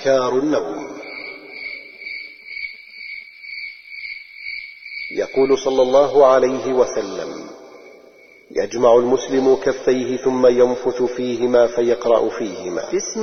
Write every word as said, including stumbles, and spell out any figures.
أذكار النوم. يقول صلى الله عليه وسلم: يجمع المسلم كفيه ثم ينفث فيهما فيقرأ فيهما: